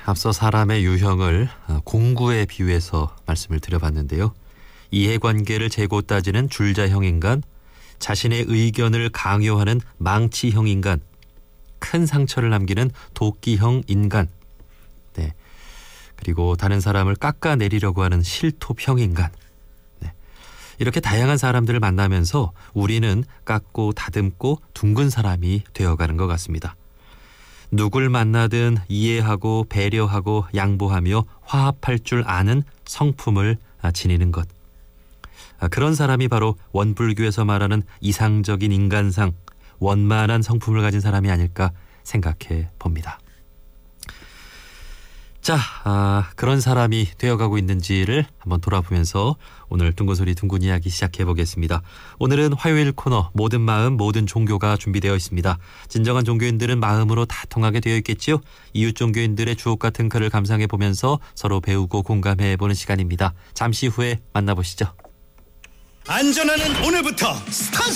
앞서 사람의 유형을 공구에 비유해서 말씀을 드려봤는데요. 이해관계를 재고 따지는 줄자형 인간, 자신의 의견을 강요하는 망치형 인간, 큰 상처를 남기는 도끼형 인간, 네. 그리고 다른 사람을 깎아내리려고 하는 실톱형 인간. 네. 이렇게 다양한 사람들을 만나면서 우리는 깎고 다듬고 둥근 사람이 되어가는 것 같습니다. 누굴 만나든 이해하고 배려하고 양보하며 화합할 줄 아는 성품을 지니는 것. 그런 사람이 바로 원불교에서 말하는 이상적인 인간상, 원만한 성품을 가진 사람이 아닐까 생각해 봅니다. 자, 그런 사람이 되어가고 있는지를 한번 돌아보면서 오늘 둥근소리 둥근 이야기 시작해 보겠습니다. 오늘은 화요일 코너 모든 마음 모든 종교가 준비되어 있습니다. 진정한 종교인들은 마음으로 다 통하게 되어 있겠지요. 이웃 종교인들의 주옥 같은 글을 감상해 보면서 서로 배우고 공감해 보는 시간입니다. 잠시 후에 만나보시죠. 안전하는 오늘부터 스타트!